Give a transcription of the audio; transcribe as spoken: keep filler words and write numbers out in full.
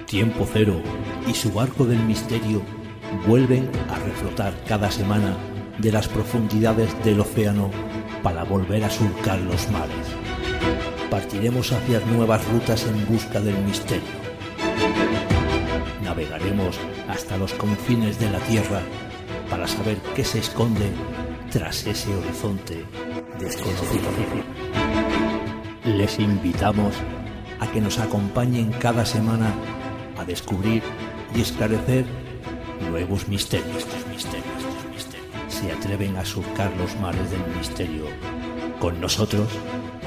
Tiempo Cero y su barco del misterio vuelven a reflotar cada semana de las profundidades del océano para volver a surcar los mares. Partiremos hacia nuevas rutas en busca del misterio. Navegaremos hasta los confines de la Tierra para saber qué se esconde tras ese horizonte desconocido. Les invitamos a que nos acompañen cada semana a descubrir y esclarecer nuevos misterios. ¿Se atreven a surcar los mares del misterio con nosotros?